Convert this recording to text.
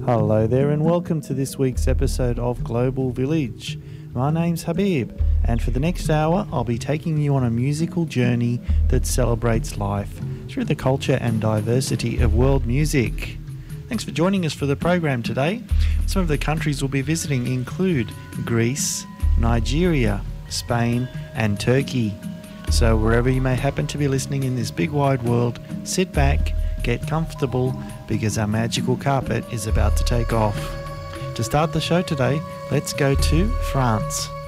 Hello there and welcome to this week's episode of Global Village. My name's Habib and for the next hour I'll be taking you on a musical journey that celebrates life through the culture and diversity of world music. Thanks for joining us for the program today. Some of the countries we'll be visiting include Greece, Nigeria, Spain and Turkey. So wherever you may happen to be listening in this big wide world, sit back, get comfortable because our magical carpet is about to take off. To start the show today, let's go to France.